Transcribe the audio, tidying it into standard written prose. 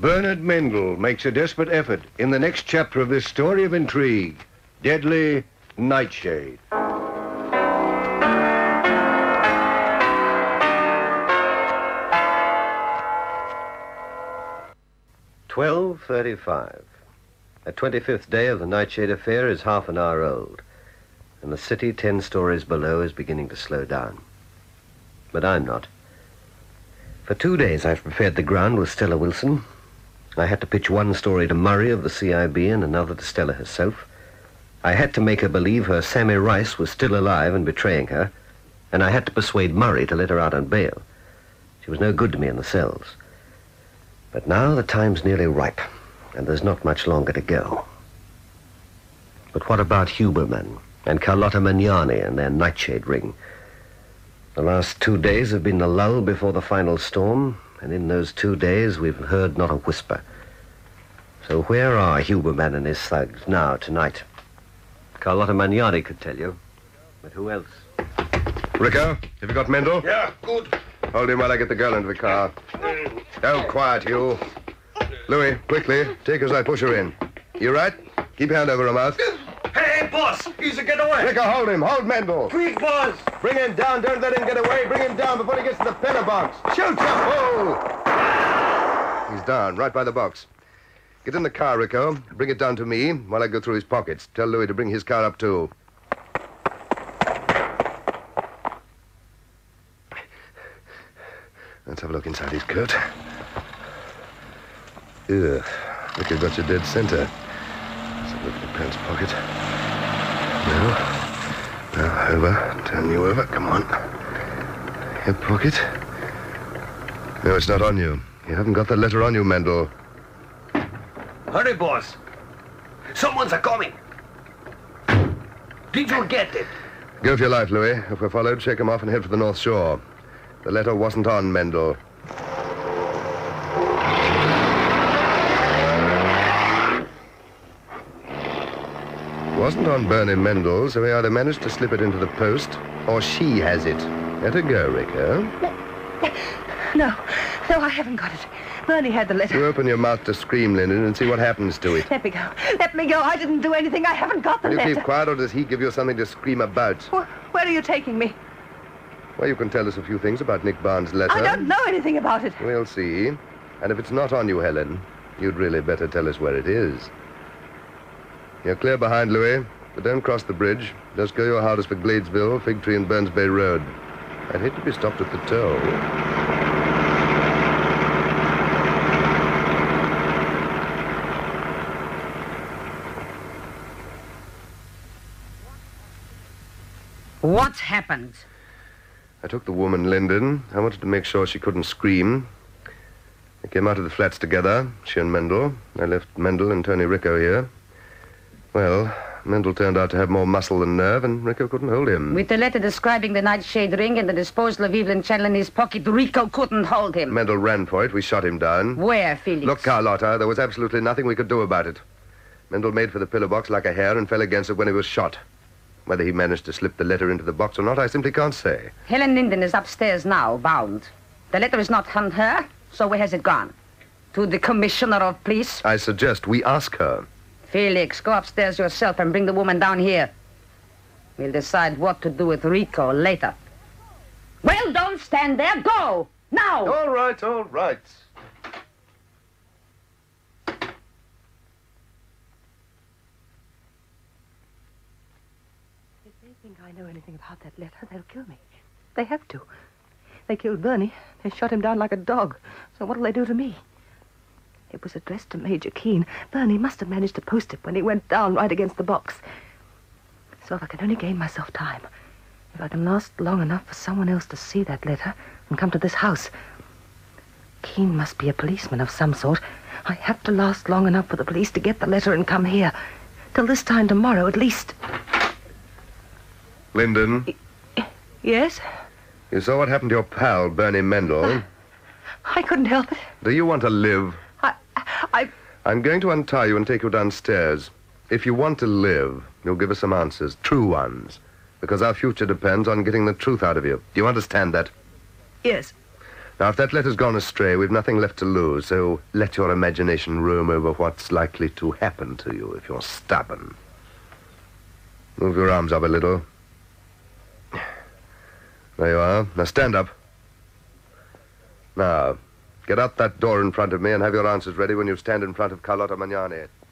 Bernard Mendel makes a desperate effort in the next chapter of this story of intrigue, Deadly Nightshade. 12:35. The 25th day of the Nightshade affair is half an hour old, and the city 10 stories below is beginning to slow down. But I'm not. For 2 days I've prepared the ground with Stella Wilson. I had to pitch one story to Murray of the CIB and another to Stella herself. I had to make her believe her Sammy Rice was still alive and betraying her, and I had to persuade Murray to let her out on bail. She was no good to me in the cells. But now the time's nearly ripe, and there's not much longer to go. But what about Huberman and Carlotta Magnani and their Nightshade ring? The last 2 days have been the lull before the final storm, and in those 2 days we've heard not a whisper. So where are Huberman and his thugs now, tonight? Carlotta Magnani could tell you, but who else? Rico, have you got Mendel? Yeah, good. Hold him while I get the girl into the car. Oh, quiet, Hugh. Louis, quickly, take her as I push her in. You right? Keep your hand over her mouth. Hey, boss, he's a getaway. Rico, hold him. Hold Mendel. Quick, boss. Bring him down. Don't let him get away. Bring him down before he gets to the pillar box. Shoot him. Oh! He's down, right by the box. Get in the car, Rico. Bring it down to me while I go through his pockets. Tell Louis to bring his car up, too. Let's have a look inside his coat. Ugh. Rico got your dead center. Let's have a look at the pants pocket. No. Now, over. Turn you over. Come on. Hip pocket. No, it's not on you. You haven't got the letter on you, Mendel. Hurry, boss. Someone's a-coming. Did you get it? Go for your life, Louis. If we're followed, shake him off and head for the North Shore. The letter wasn't on Mendel. Wasn't on Bernie Mendel, so he either managed to slip it into the post, or she has it. Let her go, Rico. No, I haven't got it. Bernie had the letter. You open your mouth to scream, Lyndon, and see what happens to it. Let me go. Let me go. I didn't do anything. I haven't got the Will letter. you keep quiet, or does he give you something to scream about? Where are you taking me? Well, you can tell us a few things about Nick Barnes' letter. I don't know anything about it. We'll see. And if it's not on you, Helen, you'd really better tell us where it is. You're clear behind, Louis, but don't cross the bridge. Just go your hardest for Gladesville, Fig Tree, and Burns Bay Road. I'd hate to be stopped at the toll. What's happened? I took the woman, Lyndon. I wanted to make sure she couldn't scream. They came out of the flats together, she and Mendel. I left Mendel and Tony Rico here. Well, Mendel turned out to have more muscle than nerve, and Rico couldn't hold him. With the letter describing the Nightshade ring and the disposal of Evelyn Channel in his pocket, Rico couldn't hold him. Mendel ran for it. We shot him down. Where, Felix? Look, Carlotta, there was absolutely nothing we could do about it. Mendel made for the pillar box like a hare and fell against it when he was shot. Whether he managed to slip the letter into the box or not, I simply can't say. Helen Linden is upstairs now, bound. The letter is not on her, so where has it gone? To the commissioner of police? I suggest we ask her. Felix, go upstairs yourself and bring the woman down here. We'll decide what to do with Rico later. Well, don't stand there. Go! Now! All right, all right. If they think I know anything about that letter, they'll kill me. They have to. They killed Bernie. They shot him down like a dog. So what'll they do to me? It was addressed to Major Keene. Bernie must have managed to post it when he went down right against the box. So if I can only gain myself time, if I can last long enough for someone else to see that letter and come to this house. Keene must be a policeman of some sort. I have to last long enough for the police to get the letter and come here. Till this time tomorrow, at least. Lyndon? Yes? You saw what happened to your pal, Bernie Mendel. I couldn't help it. Do you want to live? I'm going to untie you and take you downstairs. If you want to live, you'll give us some answers, true ones, because our future depends on getting the truth out of you. Do you understand that? Yes. Now, if that letter's gone astray, we've nothing left to lose, so let your imagination roam over what's likely to happen to you if you're stubborn. Move your arms up a little. There you are. Now stand up. Now, get out that door in front of me and have your answers ready when you stand in front of Carlotta Magnani.